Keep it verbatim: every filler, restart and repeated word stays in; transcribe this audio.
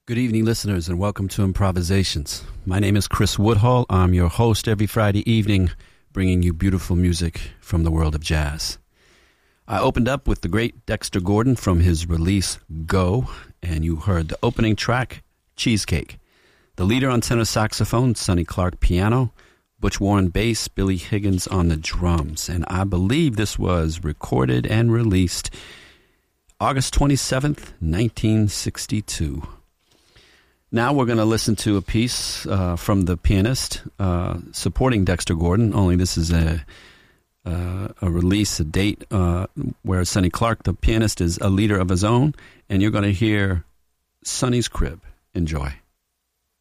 Good evening, listeners, and welcome to Improvisations. My name is Chris Woodhull. I'm your host every Friday evening, bringing you beautiful music from the world of jazz. I opened up with the great Dexter Gordon from his release, Go, and you heard the opening track, Cheesecake. The leader on tenor saxophone, Sonny Clark piano, Butch Warren bass, Billy Higgins on the drums. And I believe this was recorded and released August twenty-seventh, nineteen sixty-two. Now we're going to listen to a piece uh, from the pianist uh, supporting Dexter Gordon, only this is a uh, a release, a date, uh, where Sonny Clark, the pianist, is a leader of his own, and you're going to hear Sonny's Crib. Enjoy.